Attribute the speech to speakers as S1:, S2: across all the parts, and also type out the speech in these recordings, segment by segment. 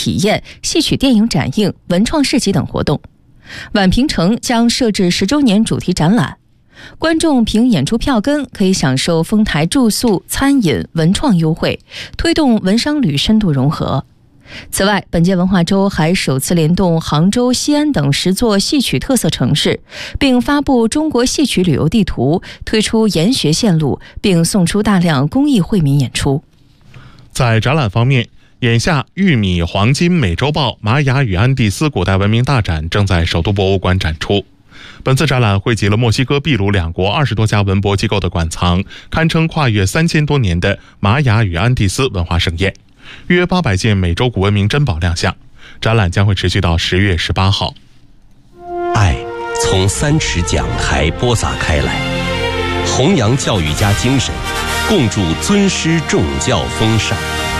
S1: 体验、戏曲电影展映、文创市集等活动。宛平城将设置10周年主题展览，观众凭演出票根可以享受丰台住宿、餐饮、文创优惠，推动文商旅深度融合。此外，本届文化周还首次联动杭州、西安等10座戏曲特色城市，并发布中国戏曲旅游地图，推出研学线路，并送出大量公益惠民演出。
S2: 在展览方面，眼下玉米黄金美洲豹玛雅与安第斯古代文明大展正在首都博物馆展出。本次展览汇集了墨西哥、秘鲁两国20多家文博机构的馆藏，堪称跨越3000多年的玛雅与安第斯文化盛宴。约800件美洲古文明珍宝亮相，展览将会持续到10月18号。
S3: 爱从3尺讲台播撒开来，弘扬教育家精神，共筑尊师重教风尚。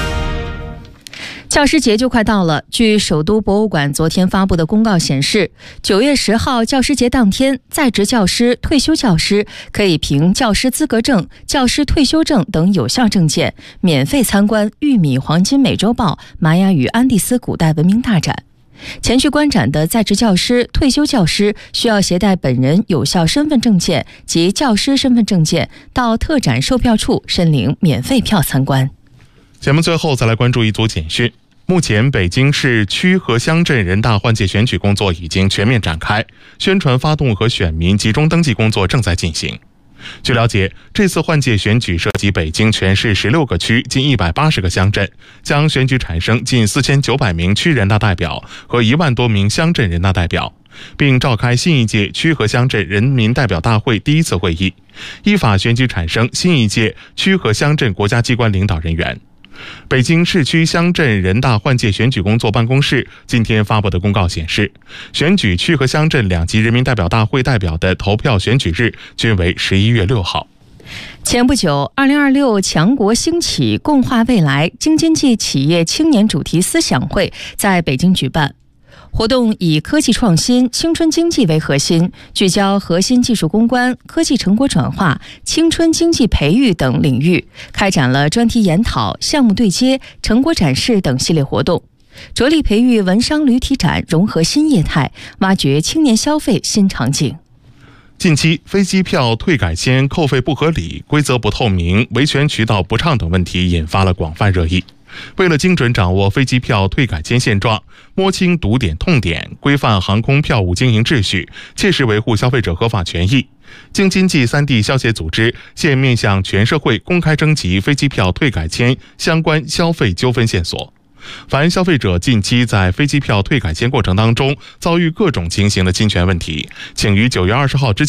S1: 教师节就快到了，据首都博物馆昨天发布的公告显示，9月10号教师节当天，在职教师、退休教师可以凭教师资格证、教师退休证等有效证件，免费参观玉米黄金美洲豹玛雅与安第斯古代文明大展。前去观展的在职教师、退休教师需要携带本人有效身份证件及教师身份证件到特展售票处申领免费票参观。
S2: 节目最后再来关注一组简讯。目前北京市区和乡镇人大换届选举工作已经全面展开，宣传发动和选民集中登记工作正在进行。据了解，这次换届选举涉及北京全市16个区、近180个乡镇，将选举产生近4900名区人大代表和1万多名乡镇人大代表，并召开新一届区和乡镇人民代表大会第1次会议，依法选举产生新一届区和乡镇国家机关领导人员。北京市区乡镇人大换届选举工作办公室今天发布的公告显示，选举区和乡镇2级人民代表大会代表的投票选举日均为11月6号。
S1: 前不久，2026强国兴起共话未来京津冀企业青年主题思想会在北京举办。活动以科技创新、青春经济为核心，聚焦核心技术攻关、科技成果转化、青春经济培育等领域，开展了专题研讨、项目对接、成果展示等系列活动，着力培育文商旅体展融合新业态，挖掘青年消费新场景。
S2: 近期，飞机票退改签扣费不合理、规则不透明、维权渠道不畅等问题引发了广泛热议。为了精准掌握飞机票退改签现状，摸清堵点痛点，规范航空票务经营秩序，切实维护消费者合法权益，京津冀3地消协组织现面向全社会公开征集飞机票退改签相关消费纠纷线索。凡消费者近期在飞机票退改签过程当中遭遇各种情形的侵权问题，请于9月20号之前